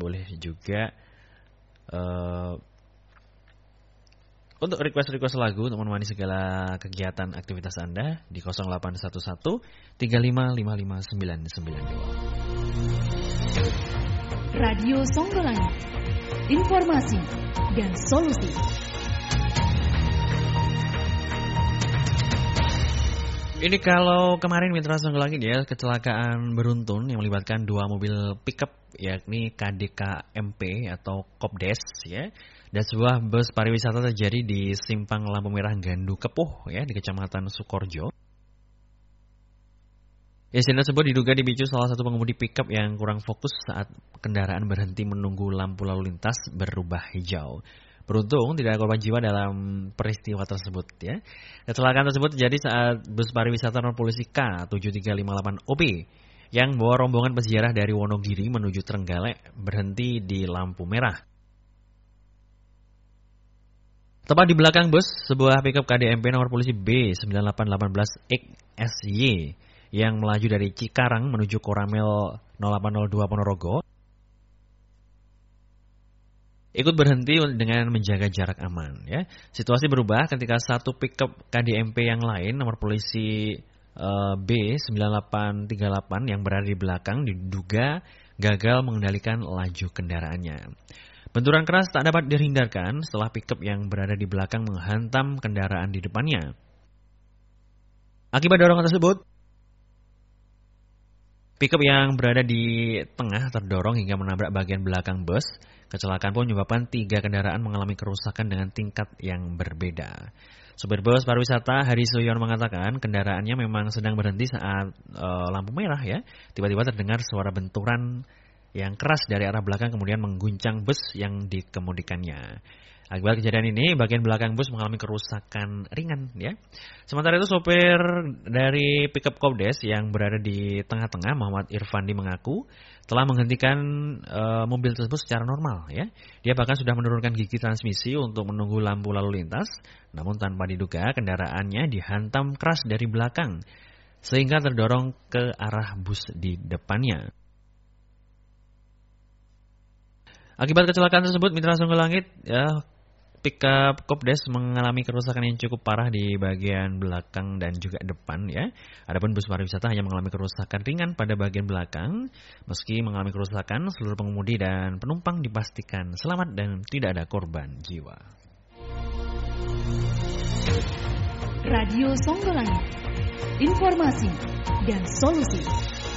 boleh juga untuk request lagu untuk menemani segala kegiatan aktivitas Anda di 0811 355992. Radio Songgolangit, informasi dan solusi. Ini kalau kemarin Mitra Songgolangit ya, kecelakaan beruntun yang melibatkan dua mobil pickup yakni KDK MP atau Kopdes ya, dan sebuah bus pariwisata terjadi di simpang lampu merah Gandu Kepuh ya di Kecamatan Sukorjo. Insiden tersebut diduga dipicu salah satu pengemudi pickup yang kurang fokus saat kendaraan berhenti menunggu lampu lalu lintas berubah hijau. Beruntung tidak ada korban jiwa dalam peristiwa tersebut ya. Kecelakaan tersebut terjadi saat bus pariwisata non polisi K7358OP yang bawa rombongan peziarah dari Wonogiri menuju Trenggalek berhenti di lampu merah. Tepat di belakang bus, sebuah pickup KDMP nomor polisi B9818XSY yang melaju dari Cikarang menuju Koramel 0802 Ponorogo ikut berhenti dengan menjaga jarak aman ya. Situasi berubah ketika satu pickup KDMP yang lain nomor polisi B9838 yang berada di belakang diduga gagal mengendalikan laju kendaraannya. Benturan keras tak dapat dihindarkan setelah pickup yang berada di belakang menghantam kendaraan di depannya. Akibat dorongan tersebut, pickup yang berada di tengah terdorong hingga menabrak bagian belakang bus. Kecelakaan pun menyebabkan 3 kendaraan mengalami kerusakan dengan tingkat yang berbeda. Supir bus pariwisata Hari Suyono mengatakan kendaraannya memang sedang berhenti saat lampu merah ya. Tiba-tiba terdengar suara benturan yang keras dari arah belakang kemudian mengguncang bus yang dikemudikannya. Akibat kejadian ini, bagian belakang bus mengalami kerusakan ringan ya. Sementara itu sopir dari pickup Kopdes yang berada di tengah-tengah Muhammad Irfandi mengaku telah menghentikan mobil tersebut secara normal ya. Dia bahkan sudah menurunkan gigi transmisi untuk menunggu lampu lalu lintas, namun tanpa diduga kendaraannya dihantam keras dari belakang sehingga terdorong ke arah bus di depannya. Akibat kecelakaan tersebut, Mitra Songgolangit ya, pickup Kopdes mengalami kerusakan yang cukup parah di bagian belakang dan juga depan ya. Adapun bus pariwisata hanya mengalami kerusakan ringan pada bagian belakang. Meski mengalami kerusakan, seluruh pengemudi dan penumpang dipastikan selamat dan tidak ada korban jiwa. Radio Songgolangit, informasi dan solusi.